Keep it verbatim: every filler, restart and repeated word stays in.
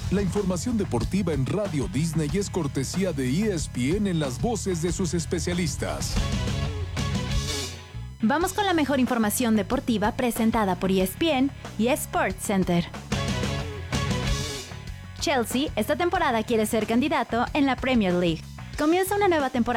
La información deportiva en Radio Disney es cortesía de E S P N en las voces de sus especialistas. Vamos con la mejor información deportiva presentada por E S P N y Sports Center. Chelsea esta temporada quiere ser candidato en la Premier League. Comienza una nueva temporada